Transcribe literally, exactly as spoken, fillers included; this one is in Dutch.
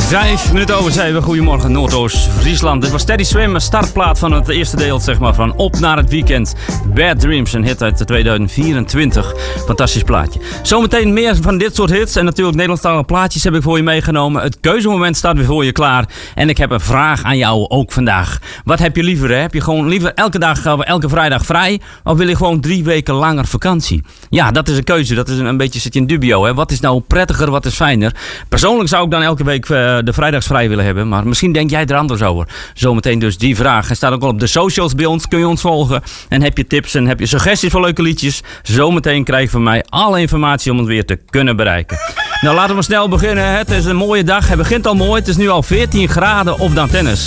Vijf minuten over zeven. Goedemorgen Noordoost-Friesland. Dit was Steady Swim, een startplaat van het eerste deel, zeg maar, van Op naar het weekend. Bad Dreams, een hit uit tweeduizend vierentwintig. Fantastisch plaatje. Zometeen meer van dit soort hits en natuurlijk Nederlandstalige plaatjes heb ik voor je meegenomen. Het keuzemoment staat weer voor je klaar. En ik heb een vraag aan jou ook vandaag. Wat heb je liever? Hè? Heb je gewoon liever elke dag, elke vrijdag vrij? Of wil je gewoon drie weken langer vakantie? Ja, dat is een keuze. Dat is een, een beetje zit je in dubio. Hè? Wat is nou prettiger? Wat is fijner? Persoonlijk zou ik dan elke week uh, de vrijdags vrij willen hebben. Maar misschien denk jij er anders over. Zometeen dus die vraag. Hij staat ook al op de socials bij ons. Kun je ons volgen. En heb je tips en heb je suggesties voor leuke liedjes? Zometeen krijg je van mij alle informatie om het weer te kunnen bereiken. Nou, laten we snel beginnen. Het is een mooie dag. Het begint al mooi. Het is nu al veertien graden op de antennes.